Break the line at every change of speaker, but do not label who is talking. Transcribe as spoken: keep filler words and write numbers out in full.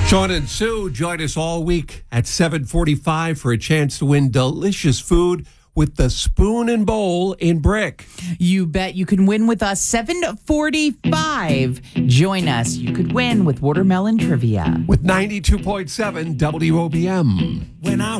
Sean and Sue join us all week at seven forty-five for a chance to win delicious food with the Spoon and Bowl in Brick.
You bet you can win with us. seven forty-five. Join us. You could win with watermelon trivia.
With ninety-two point seven W O B M.
When I